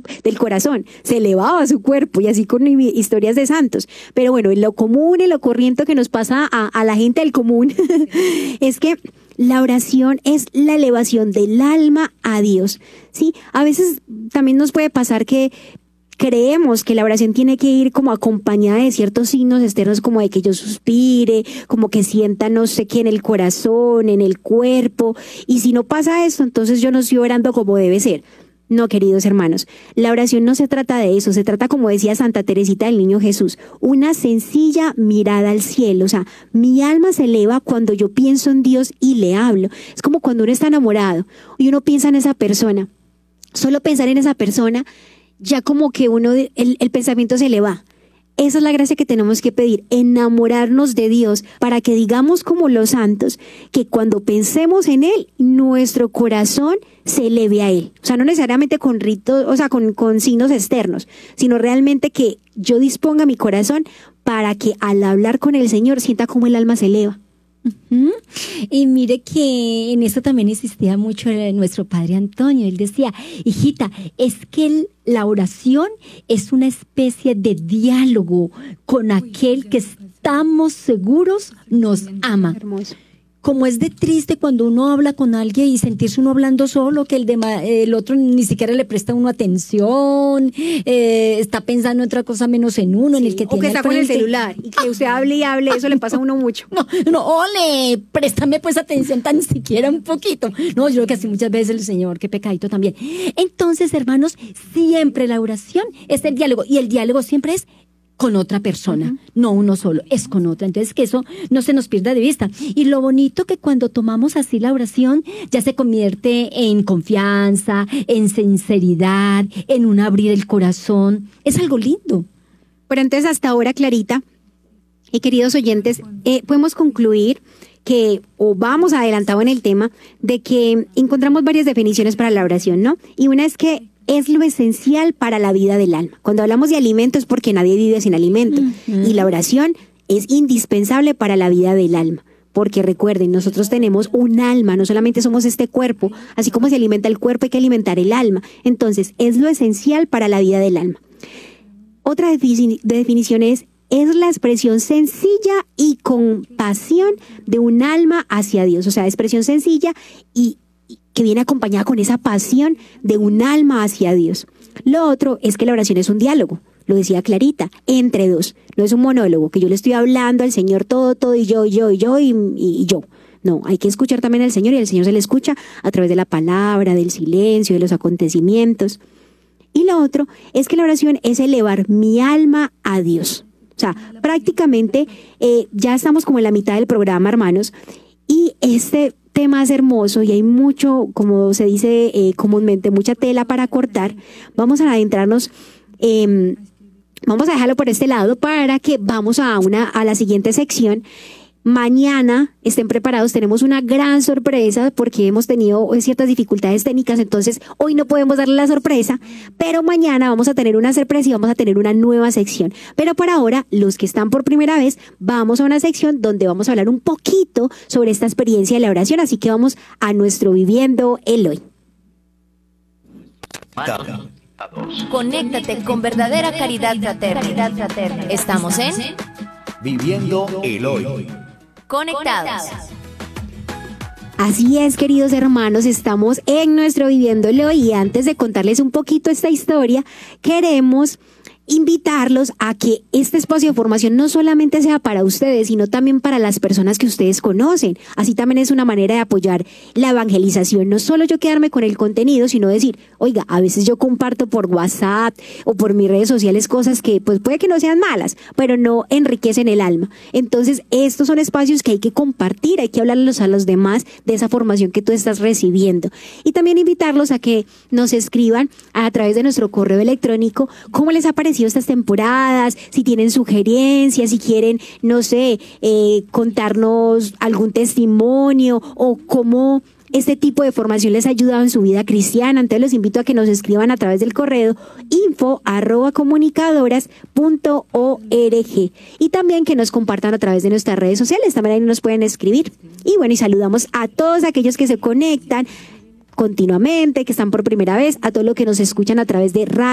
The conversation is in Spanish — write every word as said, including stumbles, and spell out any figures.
del corazón, se elevaba su cuerpo, y así con historias de santos. Pero bueno, en lo común, en lo corriente que nos pasa a, a la gente del común, es que la oración es la elevación del alma a Dios, ¿sí? A veces también nos puede pasar que creemos que la oración tiene que ir como acompañada de ciertos signos externos, como de que yo suspire, como que sienta no sé qué en el corazón, en el cuerpo, y si no pasa eso, entonces yo no estoy orando como debe ser. No, queridos hermanos, la oración no se trata de eso, se trata, como decía Santa Teresita del Niño Jesús, una sencilla mirada al cielo. O sea, mi alma se eleva cuando yo pienso en Dios y le hablo. Es como cuando uno está enamorado y uno piensa en esa persona. Solo pensar en esa persona, ya como que uno, el, el pensamiento se le va. Esa es la gracia que tenemos que pedir, enamorarnos de Dios, para que digamos como los santos, que cuando pensemos en Él, nuestro corazón se eleve a Él. O sea, no necesariamente con ritos, o sea, con, con signos externos, sino realmente que yo disponga mi corazón para que al hablar con el Señor sienta como el alma se eleva. Uh-huh. Y mire que en esto también insistía mucho nuestro padre Antonio. Él decía, hijita, es que el, la oración es una especie de diálogo con aquel que estamos seguros nos ama. Hermoso. Como es de triste cuando uno habla con alguien y sentirse uno hablando solo, que el, de, el otro ni siquiera le presta a uno atención, eh, está pensando en otra cosa menos en uno, sí, en el que o tiene que está con el celular y que usted hable y hable, eso le pasa a uno mucho. No, no, ole, préstame pues atención tan siquiera un poquito. No, yo creo que así muchas veces el Señor, qué pecadito también. Entonces, hermanos, siempre la oración es el diálogo, y el diálogo siempre es con otra persona, uh-huh. no uno solo, es con otra. Entonces que eso no se nos pierda de vista. Y lo bonito que cuando tomamos así la oración, ya se convierte en confianza, en sinceridad, en un abrir el corazón. Es algo lindo. Pero entonces hasta ahora, Clarita y queridos oyentes, eh, podemos concluir que, o vamos adelantado en el tema, de que encontramos varias definiciones para la oración, ¿no? Y una es que es lo esencial para la vida del alma. Cuando hablamos de alimento es porque nadie vive sin alimento. Uh-huh. Y la oración es indispensable para la vida del alma. Porque recuerden, nosotros tenemos un alma, no solamente somos este cuerpo. Así como se alimenta el cuerpo, hay que alimentar el alma. Entonces, es lo esencial para la vida del alma. Otra defini- definición es, es la expresión sencilla y con pasión de un alma hacia Dios. O sea, expresión sencilla y que viene acompañada con esa pasión de un alma hacia Dios. Lo otro es que la oración es un diálogo, lo decía Clarita, entre dos. No es un monólogo, que yo le estoy hablando al Señor todo, todo, y yo, y yo, y yo, y, y yo. No, hay que escuchar también al Señor, y el Señor se le escucha a través de la palabra, del silencio, de los acontecimientos. Y lo otro es que la oración es elevar mi alma a Dios. O sea, prácticamente eh, ya estamos como en la mitad del programa, hermanos, y este tema es hermoso y hay mucho, como se dice eh, comúnmente, mucha tela para cortar. Vamos a adentrarnos, eh, vamos a dejarlo por este lado para que vamos a, una, a la siguiente sección. Mañana estén preparados, tenemos una gran sorpresa porque hemos tenido ciertas dificultades técnicas, entonces hoy no podemos darle la sorpresa, pero mañana vamos a tener una sorpresa y vamos a tener una nueva sección. Pero por ahora, los que están por primera vez, vamos a una sección donde vamos a hablar un poquito sobre esta experiencia de la oración, así que vamos a nuestro Viviendo el Hoy. Conéctate con verdadera caridad fraterna. Estamos en Viviendo el Hoy. Conectados. Así es, queridos hermanos, estamos en nuestro Viviendo el Hoy y antes de contarles un poquito esta historia, queremos invitarlos a que este espacio de formación no solamente sea para ustedes, sino también para las personas que ustedes conocen. Así también es una manera de apoyar la evangelización. No solo yo quedarme con el contenido, sino decir, oiga, a veces yo comparto por WhatsApp o por mis redes sociales cosas que pues puede que no sean malas, pero no enriquecen el alma. Entonces, estos son espacios que hay que compartir, hay que hablarlos a los demás de esa formación que tú estás recibiendo. Y también invitarlos a que nos escriban a través de nuestro correo electrónico cómo les ha parecido estas temporadas, si tienen sugerencias, si quieren, no sé, eh, contarnos algún testimonio o cómo este tipo de formación les ha ayudado en su vida cristiana. Entonces los invito a que nos escriban a través del correo info arroba comunicadoras punto org y también que nos compartan a través de nuestras redes sociales, también ahí nos pueden escribir. Y bueno, y saludamos a todos aquellos que se conectan continuamente, que están por primera vez, a todos los que nos escuchan a través de radio.